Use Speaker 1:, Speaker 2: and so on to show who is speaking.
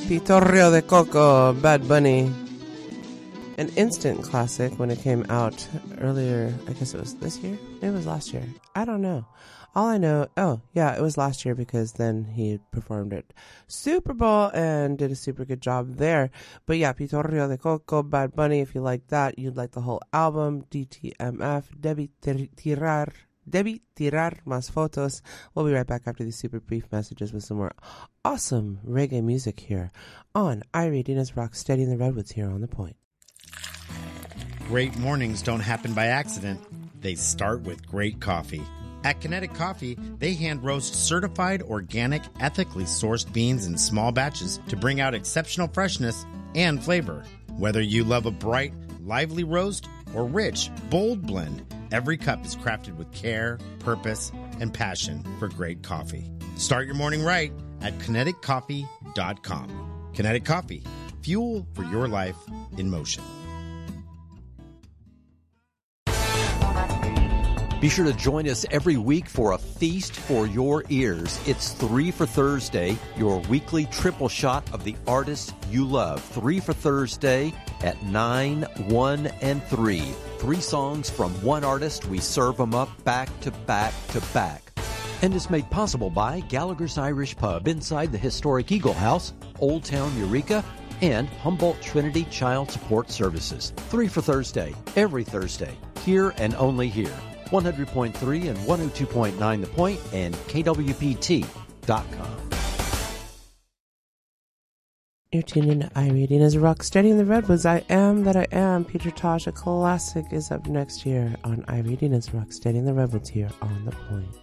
Speaker 1: Pitorrio de Coco, Bad Bunny. An instant classic when it came out earlier. I guess it was this year? Maybe it was last year. I don't know. All I know, it was last year because then he performed at Super Bowl and did a super good job there. But yeah, Pitorrio de Coco, Bad Bunny, if you like that, you'd like the whole album, DTMF, Debí tirar más fotos. We'll be right back after these super brief messages with some more awesome reggae music here on iRadina's Rocksteady and the Redwoods here on The Point.
Speaker 2: Great mornings don't happen by accident. They start with great coffee. At Kinetic Coffee, they hand roast certified, organic, ethically sourced beans in small batches to bring out exceptional freshness and flavor. Whether you love a bright, lively roast or rich, bold blend, every cup is crafted with care, purpose, and passion for great coffee. Start your morning right at kineticcoffee.com. Kinetic Coffee, fuel for your life in motion.
Speaker 3: Be sure to join us every week for a feast for your ears. It's 3 for Thursday, your weekly triple shot of the artists you love. 3 for Thursday at 9, 1, and 3. 3 songs from one artist. We serve them up back to back to back. And is made possible by Gallagher's Irish Pub inside the historic Eagle House, Old Town Eureka, and Humboldt Trinity Child Support Services. 3 for Thursday, every Thursday, here and only here. 100.3 and 102.9 The Point and KWPT.com.
Speaker 1: You're tuned in to iRadina's Rocksteady and the Redwoods. I Am That I Am. Peter Tosh, a classic, is up next here on iRadina's Rocksteady and the Redwoods here on The Point.